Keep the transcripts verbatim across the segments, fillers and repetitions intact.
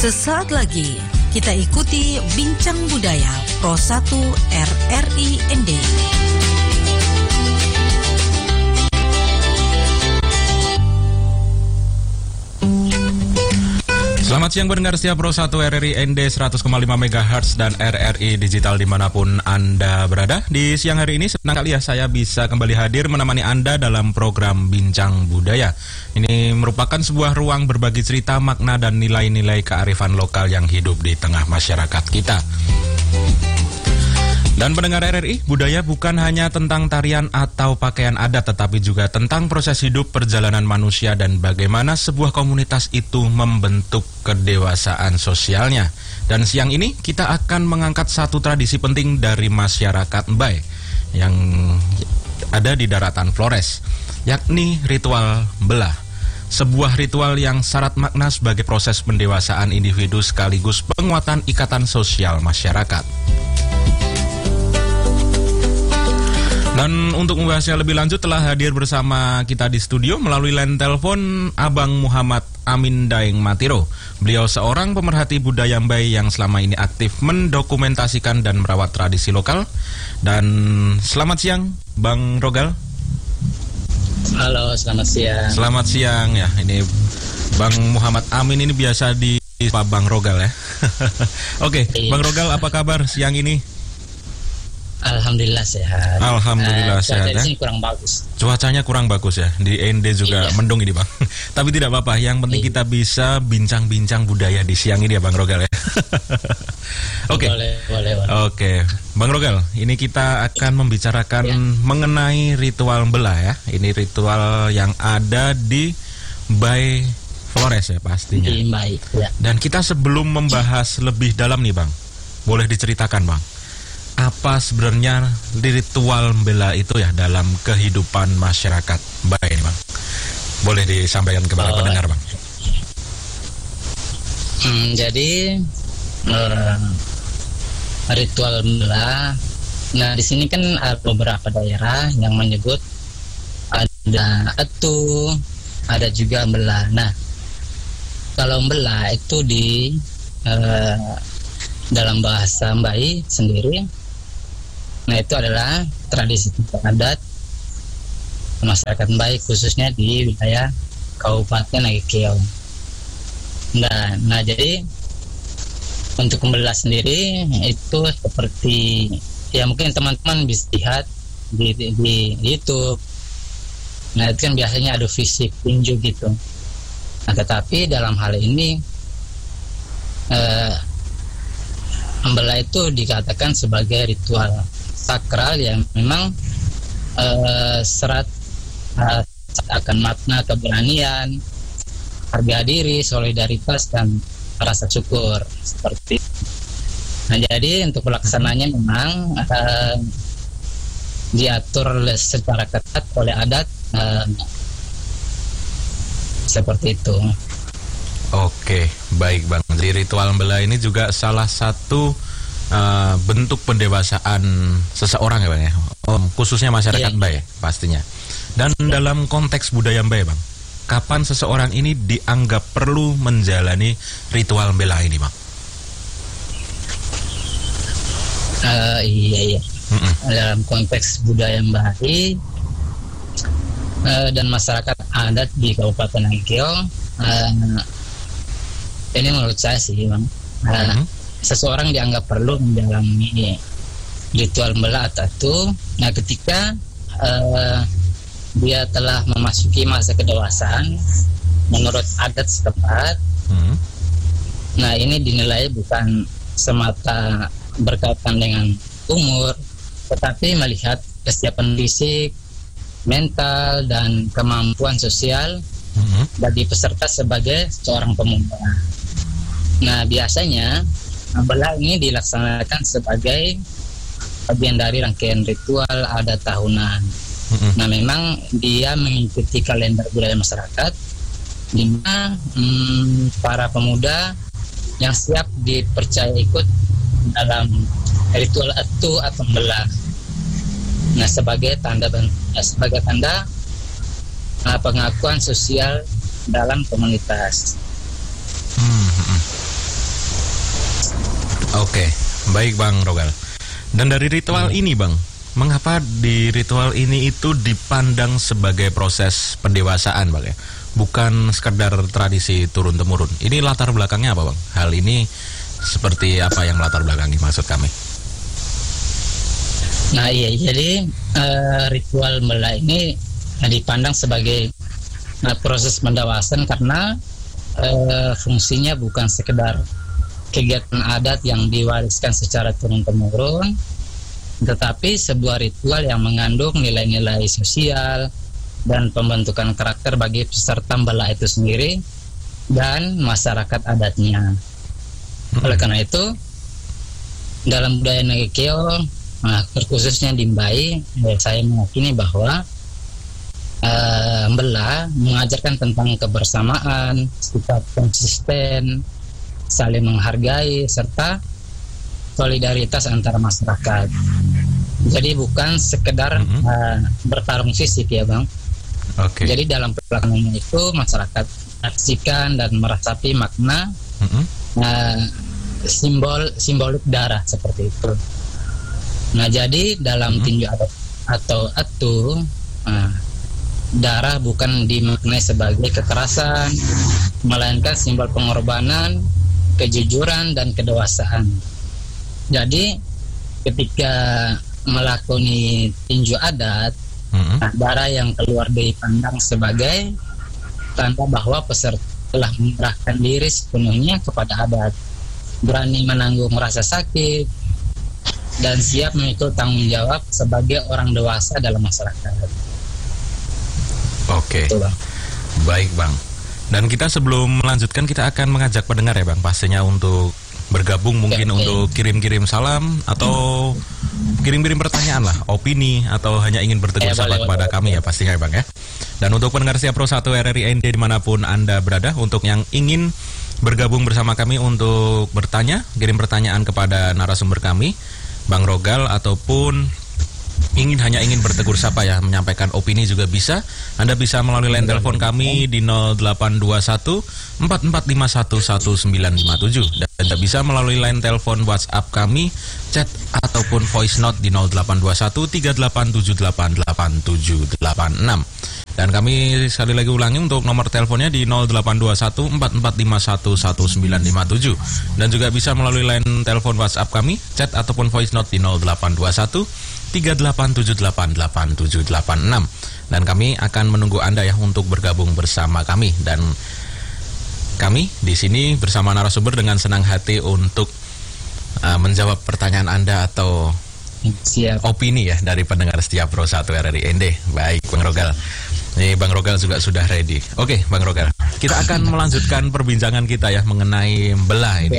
Sesaat lagi kita ikuti Bincang Budaya Pro satu R R I N D. Selamat siang pendengar setia Pro satu R R I N D seratus koma lima megahertz dan R R I Digital dimanapun Anda berada. Di siang hari ini senang kali ya saya bisa kembali hadir menemani Anda dalam program Bincang Budaya. Ini merupakan sebuah ruang berbagi cerita, makna dan nilai-nilai kearifan lokal yang hidup di tengah masyarakat kita. Dan pendengar R R I, budaya bukan hanya tentang tarian atau pakaian adat, tetapi juga tentang proses hidup, perjalanan manusia, dan bagaimana sebuah komunitas itu membentuk kedewasaan sosialnya. Dan siang ini kita akan mengangkat satu tradisi penting dari masyarakat Mbae yang ada di daratan Flores, yakni ritual belah. Sebuah ritual yang syarat makna sebagai proses pendewasaan individu sekaligus penguatan ikatan sosial masyarakat. Dan untuk membahasnya lebih lanjut telah hadir bersama kita di studio melalui line telepon Abang Muhammad Amin Daeng Matiro. Beliau seorang pemerhati budaya Mbae yang selama ini aktif mendokumentasikan dan merawat tradisi lokal. Dan selamat siang Bang Rogal. Halo, selamat siang. Selamat siang ya. Ini Bang Muhammad Amin ini biasa di Pak Bang Rogal ya. Oke, okay, Bang Rogal apa kabar siang ini? Alhamdulillah sehat. Alhamdulillah uh, sehat ya. Cuacanya kurang bagus. Cuacanya kurang bagus ya. Di N D juga iya. Mendung ini Bang. Tapi tidak apa-apa. Yang penting iya. Kita bisa bincang-bincang budaya di siang ini ya Bang Rogal ya. Oke. Okay. Boleh, boleh, boleh. Oke, okay. Bang Rogal. Ini kita akan membicarakan ya. Mengenai ritual belah ya. Ini ritual yang ada di Mbae Flores ya pastinya. Di Mbae. Ya. Dan kita sebelum membahas lebih dalam nih Bang, boleh diceritakan Bang, apa sebenarnya ritual bela itu ya dalam kehidupan masyarakat Mbae ini Bang? Boleh disampaikan kepada oh, pendengar Bang. Hmm, jadi uh, ritual bela, nah di sini kan ada beberapa daerah yang menyebut ada atu, ada juga bela. Nah kalau bela itu di uh, dalam bahasa Mbae sendiri, nah itu adalah tradisi adat masyarakat Mbae khususnya di wilayah Kabupaten Nagekeo. Nah, nah jadi untuk membelah sendiri itu seperti ya mungkin teman-teman bisa lihat di, di, di YouTube. Nah itu kan biasanya ada fisik tinju gitu. Nah tetapi dalam hal ini eh, membelah itu dikatakan sebagai ritual sakral yang memang uh, serat uh, akan makna keberanian, harga diri, solidaritas dan rasa syukur seperti itu. Nah jadi untuk pelaksananya memang uh, diatur secara ketat oleh adat uh, seperti itu. Oke, baik Bang. Jadi ritual belah ini juga salah satu Uh, bentuk pendewasaan seseorang ya Bang ya, oh, khususnya masyarakat yeah. Mbae pastinya. Dan yeah. dalam konteks budaya Mbae Bang, kapan seseorang ini dianggap perlu menjalani ritual bela ini Bang? Uh, iya iya. Mm-mm. Dalam konteks budaya Mbae uh, dan masyarakat adat di Kabupaten Nagekeo, uh, ini menurut saya sih Bang. Uh, mm-hmm. Seseorang dianggap perlu menjalani ritual belah atau nah ketika uh, dia telah memasuki masa kedewasaan menurut adat setempat. Hmm. Nah ini dinilai bukan semata berkaitan dengan umur, tetapi melihat kesiapan fisik, mental dan kemampuan sosial hmm. bagi peserta sebagai seorang pemuda. Nah biasanya belah ini dilaksanakan sebagai bagian dari rangkaian ritual adat tahunan. Mm-hmm. Nah, memang dia mengikuti kalender budaya masyarakat, di mana hmm, para pemuda yang siap dipercaya ikut dalam ritual atu atau belah. Nah, sebagai tanda sebagai tanda uh, pengakuan sosial dalam komunitas. Hmm. Oke, baik Bang Rogal. Dan dari ritual hmm. ini Bang, mengapa di ritual ini itu dipandang sebagai proses pendewasaan Bang ya? Bukan sekedar tradisi turun-temurun. Ini latar belakangnya apa Bang? Hal ini seperti apa yang latar belakangi maksud kami? Nah iya, jadi uh, ritual Mbela ini dipandang sebagai uh, proses pendewasaan karena uh, fungsinya bukan sekedar kegiatan adat yang diwariskan secara turun-temurun, tetapi sebuah ritual yang mengandung nilai-nilai sosial dan pembentukan karakter bagi peserta Mbela itu sendiri dan masyarakat adatnya. Oleh karena itu, dalam budaya Nagekeo, nah, terkhususnya di Mbai, saya meyakini bahwa uh, Mbela mengajarkan tentang kebersamaan, sikap konsisten, saling menghargai, serta solidaritas antar masyarakat. Jadi bukan sekedar mm-hmm. uh, bertarung fisik ya Bang. Okay. Jadi dalam pelaksanaannya itu masyarakat saksikan dan merasapi makna mm-hmm. uh, simbol simbolik darah seperti itu. Nah jadi dalam mm-hmm. tinju adat atau atu uh, darah bukan dimaknai sebagai kekerasan, melainkan simbol pengorbanan, kejujuran dan kedewasaan. Jadi ketika melakoni tinju adat, mm-hmm. nah, darah yang keluar dipandang sebagai tanda bahwa peserta telah menyerahkan diri sepenuhnya kepada adat, berani menanggung rasa sakit, dan siap memikul tanggung jawab sebagai orang dewasa dalam masyarakat. Oke, okay. Baik Bang. Dan kita sebelum melanjutkan, kita akan mengajak pendengar ya Bang, pastinya untuk bergabung mungkin okay. untuk kirim-kirim salam atau kirim-kirim pertanyaan lah, opini, atau hanya ingin bertegur sapa ya, kepada boleh, kami boleh. Ya pastinya ya Bang ya. Dan untuk pendengar Setia Pro satu R R I N D dimanapun Anda berada, untuk yang ingin bergabung bersama kami untuk bertanya, kirim pertanyaan kepada narasumber kami, Bang Rogal, ataupun ingin hanya ingin bertegur sapa ya, menyampaikan opini juga bisa. Anda bisa melalui line telepon kami di nol delapan dua satu empat empat lima satu satu sembilan lima tujuh, dan Anda bisa melalui line telepon WhatsApp kami, chat ataupun voice note di nol delapan dua satu tiga delapan tujuh delapan delapan tujuh delapan enam. Dan kami sekali lagi ulangi untuk nomor teleponnya di nol delapan dua satu empat empat lima satu satu sembilan lima tujuh, dan juga bisa melalui line telepon WhatsApp kami, chat ataupun voice note di nol delapan dua satu tiga delapan tujuh delapan delapan tujuh delapan enam. Dan kami akan menunggu Anda ya untuk bergabung bersama kami, dan kami di sini bersama narasumber dengan senang hati untuk uh, menjawab pertanyaan Anda atau Siap. opini ya dari pendengar Setia Pro satu R R I N D. Baik Bang Rogal. Ini Bang Rogal juga sudah ready. Oke Bang Rogal, kita akan melanjutkan perbincangan kita ya mengenai Mbela ini.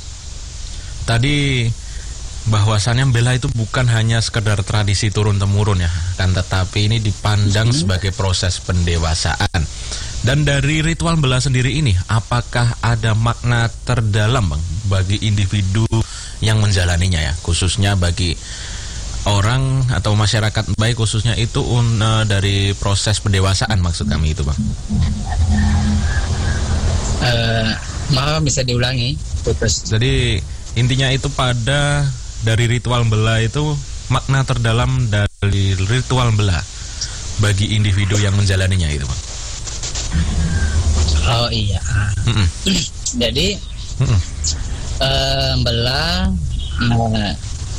Tadi bahwasannya Mbela itu bukan hanya sekedar tradisi turun-temurun ya, kan, tetapi ini dipandang hmm. sebagai proses pendewasaan. Dan dari ritual Mbela sendiri ini, apakah ada makna terdalam Bang bagi individu yang menjalaninya ya, khususnya bagi orang atau masyarakat baik khususnya itu uh, dari proses pendewasaan maksud kami itu Bang? Uh, maaf bisa diulangi putus. Jadi intinya itu pada dari ritual Mbela itu makna terdalam dari ritual Mbela bagi individu yang menjalaninya itu Bang. Oh iya. Mm-mm. Jadi Mm-mm. Uh, Mbela uh,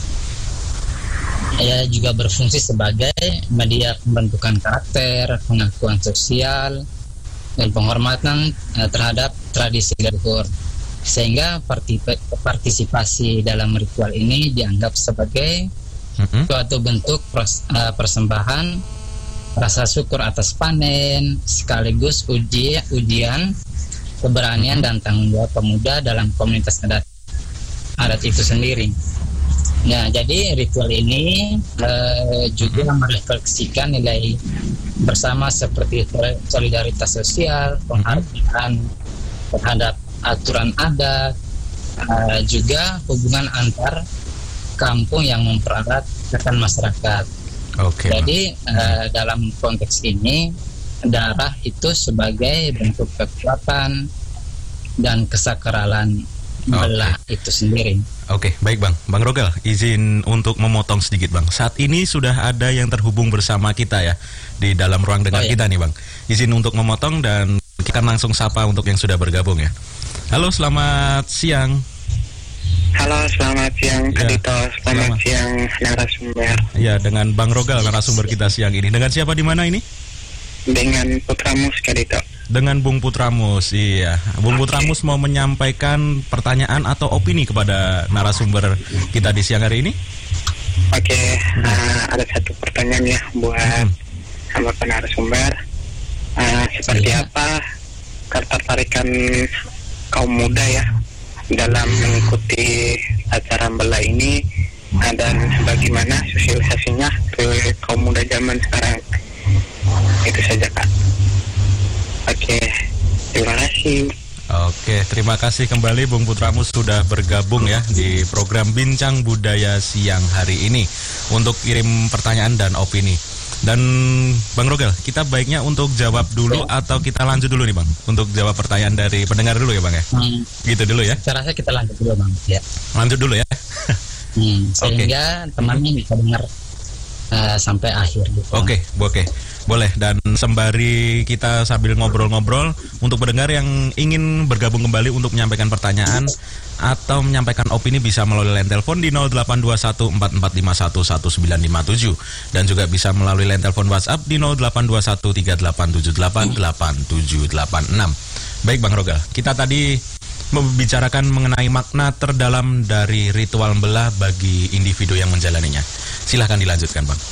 ya juga berfungsi sebagai media pembentukan karakter, pengakuan sosial, dan penghormatan uh, terhadap tradisi leluhur, sehingga partisipasi dalam ritual ini dianggap sebagai mm-hmm. suatu bentuk pros, uh, persembahan rasa syukur atas panen, sekaligus uji, ujian keberanian mm-hmm. dan tanggung jawab pemuda dalam komunitas adat adat itu sendiri. Nah, jadi ritual ini uh, juga merefleksikan nilai bersama seperti solidaritas sosial, penghargaan terhadap aturan adat, uh, juga hubungan antar kampung yang memperarat rekan masyarakat. Okay. Jadi uh, dalam konteks ini darah itu sebagai bentuk kekuatan dan kesakralan belah itu sendiri. Oke, baik Bang. Bang Rogel, izin untuk memotong sedikit Bang. Saat ini sudah ada yang terhubung bersama kita ya di dalam ruang dengar Oh, iya. kita nih Bang. Izin untuk memotong dan kita akan langsung sapa untuk yang sudah bergabung ya. Halo, selamat siang. Halo, selamat siang Ya, Kak Dito. Selamat, selamat. siang narasumber. Ya, dengan Bang Rogel narasumber kita siang ini. Dengan siapa di mana ini? Dengan Putramus Kak Dito. Dengan Bung Putramus, iya. Bung Oke. Putramus mau menyampaikan pertanyaan atau opini kepada narasumber kita di siang hari ini? Oke, uh, ada satu pertanyaan ya buat Hmm. sama narasumber. Uh, seperti Iya. apa ketertarikan kaum muda ya dalam mengikuti acara Bela ini, uh, dan bagaimana sosialisasinya ke kaum muda zaman sekarang? Itu saja Kak. Oke, terima kasih. Oke, terima kasih kembali Bung Putramus sudah bergabung ya di program Bincang Budaya siang hari ini untuk kirim pertanyaan dan opini. Dan Bang Rogel, kita baiknya untuk jawab dulu atau kita lanjut dulu nih Bang? Untuk jawab pertanyaan dari pendengar dulu ya Bang ya? Hmm, Gitu dulu ya? saya rasa kita lanjut dulu Bang. Ya. Lanjut dulu ya? Hmm, sehingga temannya bisa dengar uh, sampai akhir gitu. Oke, oke. Boleh, dan sembari kita sambil ngobrol-ngobrol, untuk pendengar yang ingin bergabung kembali untuk menyampaikan pertanyaan atau menyampaikan opini bisa melalui line telepon di nol delapan dua satu empat empat lima satu satu sembilan lima tujuh dan juga bisa melalui line telepon WhatsApp di nol delapan dua satu tiga delapan tujuh delapan delapan tujuh delapan enam. Baik Bang Rogel, kita tadi membicarakan mengenai makna terdalam dari ritual belah bagi individu yang menjalaninya. Silahkan dilanjutkan Bang.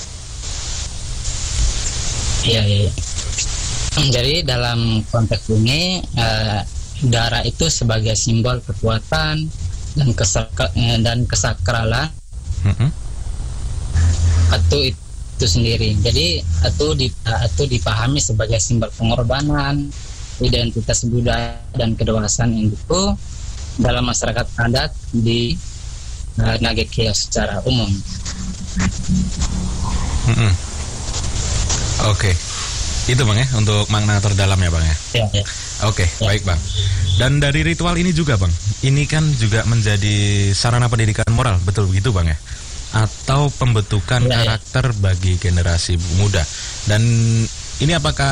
Iya, iya. Jadi dalam konteks ini eh, darah itu sebagai simbol kekuatan dan kesaka, eh, dan kesakralan Mm-mm. atau itu sendiri. Jadi atau di, atau dipahami sebagai simbol pengorbanan, identitas budaya dan kedewasaan individu dalam masyarakat adat di eh, Nagekeo secara umum. Mm-mm. Oke, itu Bang ya untuk makna terdalam ya Bang ya. Ya, ya. Oke, Ya. baik Bang. Dan dari ritual ini juga Bang, ini kan juga menjadi sarana pendidikan moral, betul begitu Bang ya? Atau pembentukan Ya, ya. karakter bagi generasi muda. Dan ini apakah